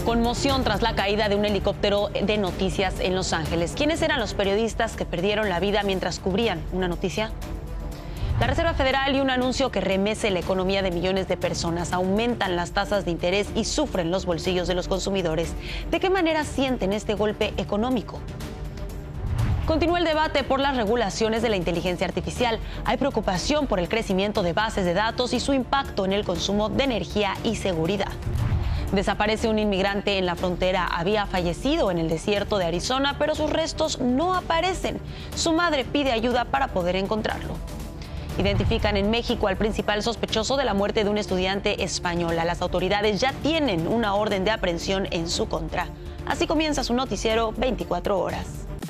Conmoción tras la caída de un helicóptero de noticias en Los Ángeles. ¿Quiénes eran los periodistas que perdieron la vida mientras cubrían una noticia? La Reserva Federal y un anuncio que remece la economía de millones de personas. Aumentan las tasas de interés y sufren los bolsillos de los consumidores. ¿De qué manera sienten este golpe económico? Continúa el debate por las regulaciones de la inteligencia artificial. Hay preocupación por el crecimiento de bases de datos y su impacto en el consumo de energía y seguridad. Desaparece un inmigrante en la frontera. Había fallecido en el desierto de Arizona, pero sus restos no aparecen. Su madre pide ayuda para poder encontrarlo. Identifican en México al principal sospechoso de la muerte de un estudiante española. Las autoridades ya tienen una orden de aprehensión en su contra. Así comienza su noticiero 24 horas.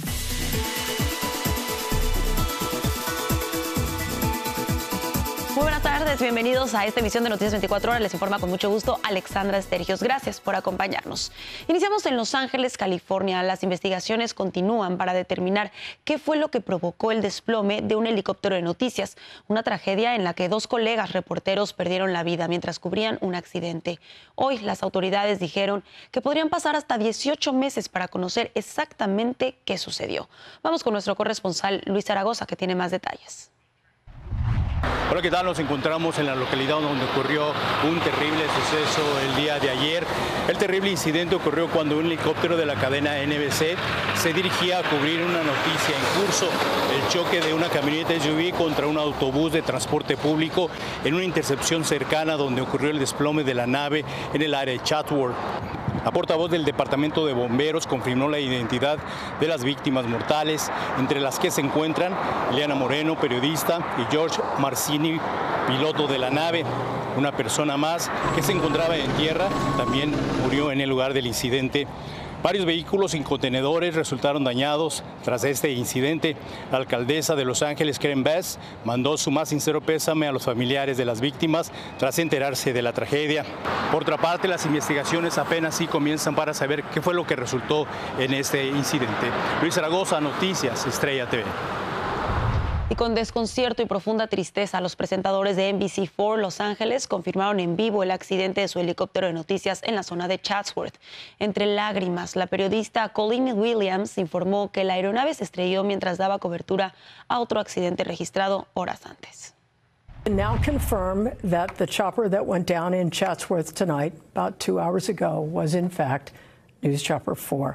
Muy buenas tardes, bienvenidos a esta emisión de Noticias 24 Horas. Les informa con mucho gusto Alexandra Estergios. Gracias por acompañarnos. Iniciamos en Los Ángeles, California. Las investigaciones continúan para determinar qué fue lo que provocó el desplome de un helicóptero de noticias. Una tragedia en la que 2 colegas reporteros perdieron la vida mientras cubrían un accidente. Hoy las autoridades dijeron que podrían pasar hasta 18 meses para conocer exactamente qué sucedió. Vamos con nuestro corresponsal Luis Zaragoza, que tiene más detalles. Hola, ¿qué tal? Nos encontramos en la localidad donde ocurrió un terrible suceso el día de ayer. El terrible incidente ocurrió cuando un helicóptero de la cadena NBC se dirigía a cubrir una noticia en curso: el choque de una camioneta SUV contra un autobús de transporte público en una intercepción cercana donde ocurrió el desplome de la nave en el área de Chatsworth. La portavoz del Departamento de Bomberos confirmó la identidad de las víctimas mortales, entre las que se encuentran Eliana Moreno, periodista, y George Marcini, piloto de la nave. Una persona más que se encontraba en tierra también murió en el lugar del incidente. Varios vehículos sin contenedores resultaron dañados tras este incidente. La alcaldesa de Los Ángeles, Karen Bass, mandó su más sincero pésame a los familiares de las víctimas tras enterarse de la tragedia. Por otra parte, las investigaciones apenas sí comienzan para saber qué fue lo que resultó en este incidente. Luis Zaragoza, Noticias Estrella TV. Y con desconcierto y profunda tristeza, los presentadores de NBC4 Los Ángeles confirmaron en vivo el accidente de su helicóptero de noticias en la zona de Chatsworth. Entre lágrimas, la periodista Colleen Williams informó que la aeronave se estrelló mientras daba cobertura a otro accidente registrado horas antes. Now confirm that the chopper that went down in Chatsworth tonight, about 2 hours ago, was in fact News Chopper 4.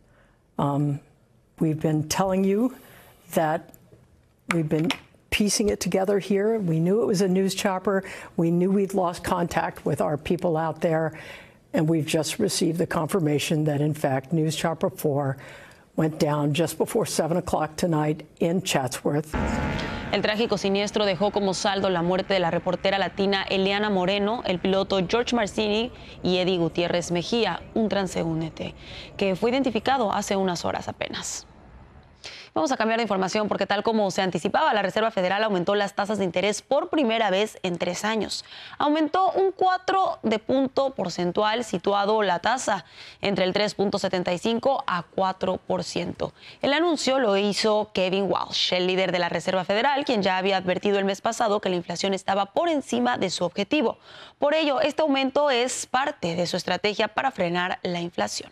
We've been telling you that we've been piecing it together here. We knew it was a news chopper. We knew we'd lost contact with our people out there. And we've just received the confirmation that, in fact, News Chopper 4 went down just before 7 o'clock tonight in Chatsworth. El trágico siniestro dejó como saldo la muerte de la reportera latina Eliana Moreno, el piloto George Marcini y Eddie Gutiérrez Mejía, un transeúnte, que fue identificado hace unas horas apenas. Vamos a cambiar de información porque, tal como se anticipaba, la Reserva Federal aumentó las tasas de interés por primera vez en 3 años. Aumentó un 4 de punto porcentual, situado la tasa entre el 3.75 a 4%. El anuncio lo hizo Kevin Walsh, el líder de la Reserva Federal, quien ya había advertido el mes pasado que la inflación estaba por encima de su objetivo. Por ello, este aumento es parte de su estrategia para frenar la inflación.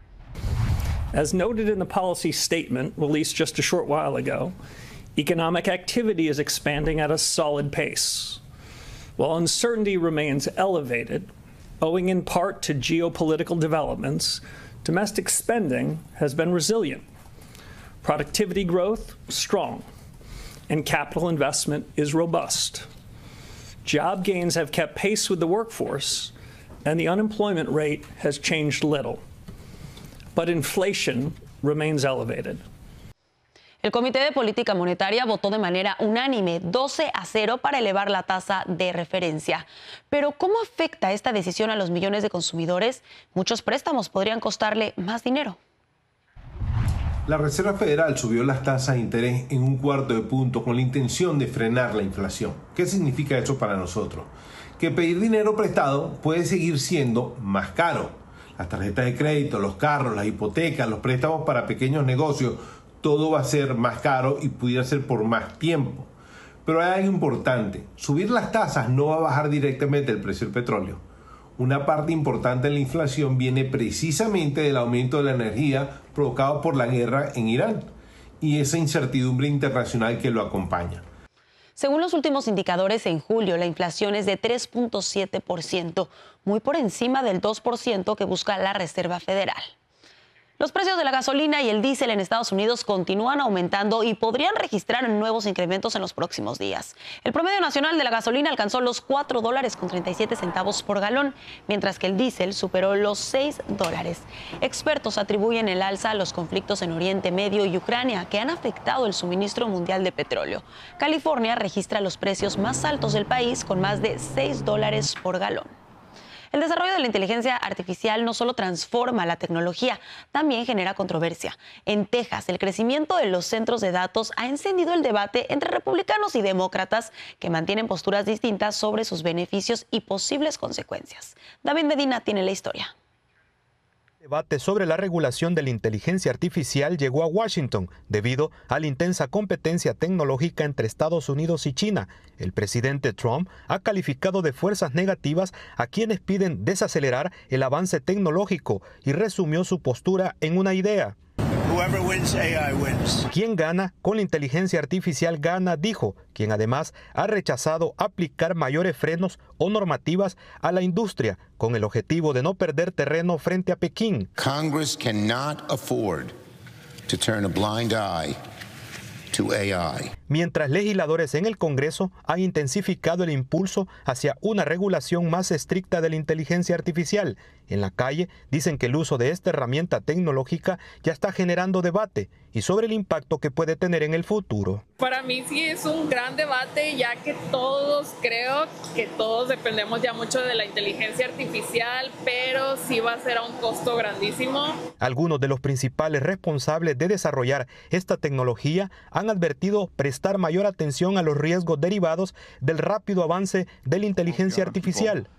As noted in the policy statement released just a short while ago, economic activity is expanding at a solid pace. While uncertainty remains elevated, owing in part to geopolitical developments, domestic spending has been resilient. Productivity growth, strong, and capital investment is robust. Job gains have kept pace with the workforce, and the unemployment rate has changed little. But inflation remains elevated. El Comité de Política Monetaria votó de manera unánime 12-0 para elevar la tasa de referencia. Pero ¿cómo afecta esta decisión a los millones de consumidores? Muchos préstamos podrían costarle más dinero. La Reserva Federal subió las tasas de interés en un 1/4 punto con la intención de frenar la inflación. ¿Qué significa eso para nosotros? Que pedir dinero prestado puede seguir siendo más caro. Las tarjetas de crédito, los carros, las hipotecas, los préstamos para pequeños negocios, todo va a ser más caro y pudiera ser por más tiempo. Pero hay algo importante: subir las tasas no va a bajar directamente el precio del petróleo. Una parte importante de la inflación viene precisamente del aumento de la energía provocado por la guerra en Irán y esa incertidumbre internacional que lo acompaña. Según los últimos indicadores, en julio la inflación es de 3.7%, muy por encima del 2% que busca la Reserva Federal. Los precios de la gasolina y el diésel en Estados Unidos continúan aumentando y podrían registrar nuevos incrementos en los próximos días. El promedio nacional de la gasolina alcanzó los $4.37 por galón, mientras que el diésel superó los $6. Expertos atribuyen el alza a los conflictos en Oriente Medio y Ucrania, que han afectado el suministro mundial de petróleo. California registra los precios más altos del país, con más de $6 por galón. El desarrollo de la inteligencia artificial no solo transforma la tecnología, también genera controversia. En Texas, el crecimiento de los centros de datos ha encendido el debate entre republicanos y demócratas que mantienen posturas distintas sobre sus beneficios y posibles consecuencias. David Medina tiene la historia. El debate sobre la regulación de la inteligencia artificial llegó a Washington debido a la intensa competencia tecnológica entre Estados Unidos y China. El presidente Trump ha calificado de fuerzas negativas a quienes piden desacelerar el avance tecnológico y resumió su postura en una idea. Quien gana con la inteligencia artificial gana, dijo, quien además ha rechazado aplicar mayores frenos o normativas a la industria con el objetivo de no perder terreno frente a Pekín. Congress cannot afford to turn a blind eye to AI. Mientras legisladores en el Congreso han intensificado el impulso hacia una regulación más estricta de la inteligencia artificial, en la calle dicen que el uso de esta herramienta tecnológica ya está generando debate y sobre el impacto que puede tener en el futuro. Para mí sí es un gran debate, ya que creo que todos dependemos ya mucho de la inteligencia artificial, pero sí va a ser a un costo grandísimo. Algunos de los principales responsables de desarrollar esta tecnología han advertido prestar mayor atención a los riesgos derivados del rápido avance de la inteligencia artificial.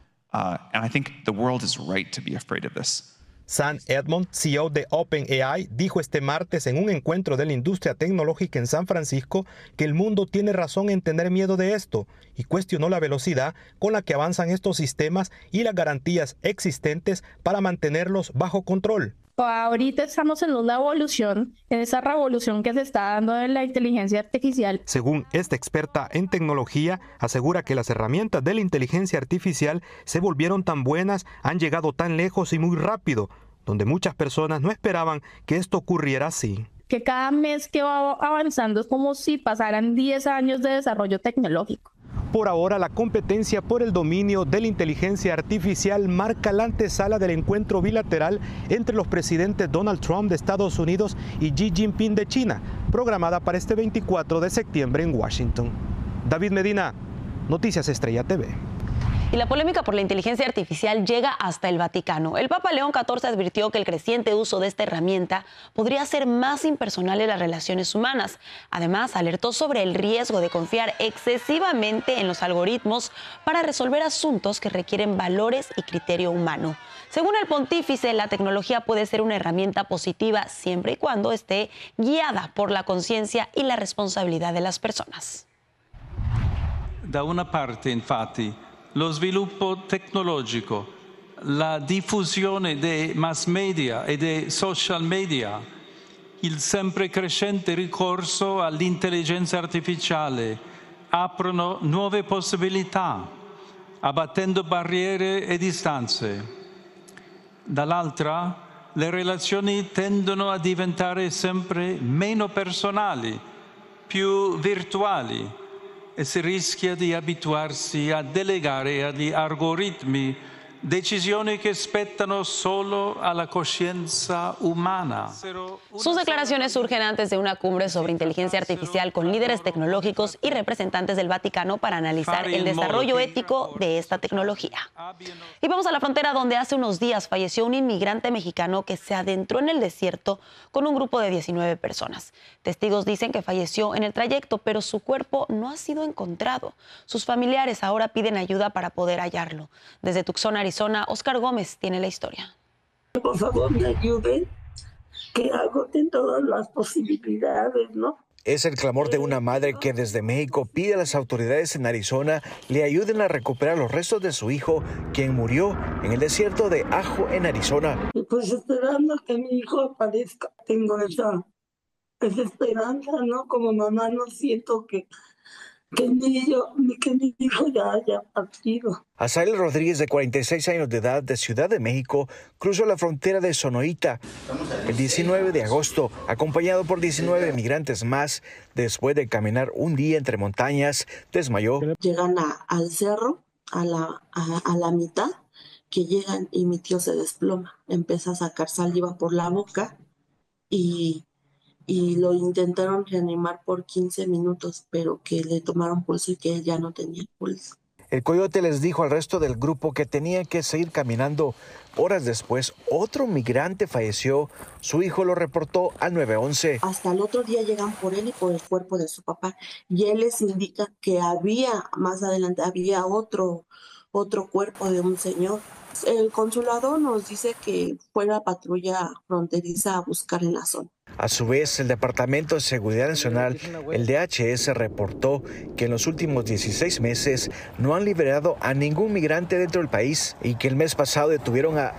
Sam Altman, CEO de OpenAI, dijo este martes en un encuentro de la industria tecnológica en San Francisco que el mundo tiene razón en tener miedo de esto y cuestionó la velocidad con la que avanzan estos sistemas y las garantías existentes para mantenerlos bajo control. Ahorita estamos en una evolución, en esa revolución que se está dando en la inteligencia artificial. Según esta experta en tecnología, asegura que las herramientas de la inteligencia artificial se volvieron tan buenas, han llegado tan lejos y muy rápido, donde muchas personas no esperaban que esto ocurriera así. Que cada mes que va avanzando es como si pasaran 10 años de desarrollo tecnológico. Por ahora, la competencia por el dominio de la inteligencia artificial marca la antesala del encuentro bilateral entre los presidentes Donald Trump de Estados Unidos y Xi Jinping de China, programada para este 24 de septiembre en Washington. David Medina, Noticias Estrella TV. Y la polémica por la inteligencia artificial llega hasta el Vaticano. El Papa León XIV advirtió que el creciente uso de esta herramienta podría hacer más impersonales las relaciones humanas. Además, alertó sobre el riesgo de confiar excesivamente en los algoritmos para resolver asuntos que requieren valores y criterio humano. Según el pontífice, la tecnología puede ser una herramienta positiva siempre y cuando esté guiada por la conciencia y la responsabilidad de las personas. Da una parte, infatti, lo sviluppo tecnologico, la diffusione dei mass media e dei social media, il sempre crescente ricorso all'intelligenza artificiale aprono nuove possibilità, abbattendo barriere e distanze. Dall'altra, le relazioni tendono a diventare sempre meno personali, più virtuali, e si rischia di abituarsi a delegare agli algoritmi decisioni que spettano solo a la conciencia humana. Sus declaraciones surgen antes de una cumbre sobre inteligencia artificial con líderes tecnológicos y representantes del Vaticano para analizar el desarrollo ético de esta tecnología. Y vamos a la frontera, donde hace unos días falleció un inmigrante mexicano que se adentró en el desierto con un grupo de 19 personas. Testigos dicen que falleció en el trayecto, pero su cuerpo no ha sido encontrado. Sus familiares ahora piden ayuda para poder hallarlo. Desde Tucson, Arizona, Oscar Gómez tiene la historia. Por favor, me ayuden, que agoten todas las posibilidades, ¿no? Es el clamor de una madre que desde México pide a las autoridades en Arizona le ayuden a recuperar los restos de su hijo, quien murió en el desierto de Ajo, en Arizona. Pues esperando que mi hijo aparezca, tengo esa esperanza, ¿no? Como mamá no siento que mi hijo ya haya partido. Azael Rodríguez, de 46 años de edad, de Ciudad de México, cruzó la frontera de Sonoita el 19 de agosto, acompañado por 19 migrantes más. Después de caminar un día entre montañas, desmayó. Llegan al cerro, a la mitad, que llegan y mi tío se desploma. Empieza a sacar saliva por la boca y lo intentaron reanimar por 15 minutos, pero que le tomaron pulso y que él ya no tenía pulso. El coyote les dijo al resto del grupo que tenían que seguir caminando. Horas después, otro migrante falleció. Su hijo lo reportó al 911. Hasta el otro día llegan por él y por el cuerpo de su papá. Y él les indica que más adelante había otro cuerpo de un señor. El consulado nos dice que fue la patrulla fronteriza a buscar en la zona. A su vez, el Departamento de Seguridad Nacional, el DHS, reportó que en los últimos 16 meses no han liberado a ningún migrante dentro del país y que el mes pasado detuvieron a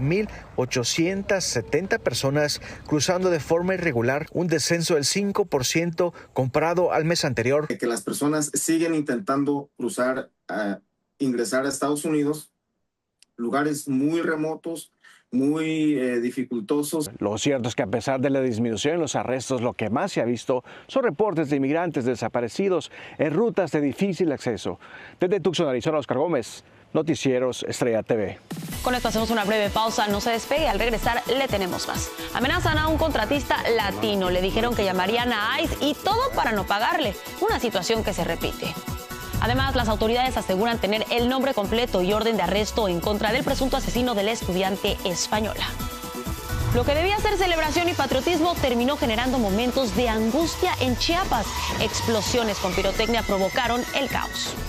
8,870 personas cruzando de forma irregular, un descenso del 5% comparado al mes anterior. Que las personas siguen intentando ingresar a Estados Unidos, lugares muy remotos, muy dificultosos. Lo cierto es que a pesar de la disminución en los arrestos, lo que más se ha visto son reportes de inmigrantes desaparecidos en rutas de difícil acceso. Desde Tucson, Arizona, Oscar Gómez, Noticieros Estrella TV. Con esto hacemos una breve pausa, no se despegue, al regresar le tenemos más. Amenazan a un contratista latino, le dijeron que llamarían a ICE y todo para no pagarle, una situación que se repite. Además, las autoridades aseguran tener el nombre completo y orden de arresto en contra del presunto asesino de la estudiante española. Lo que debía ser celebración y patriotismo terminó generando momentos de angustia en Chiapas. Explosiones con pirotecnia provocaron el caos.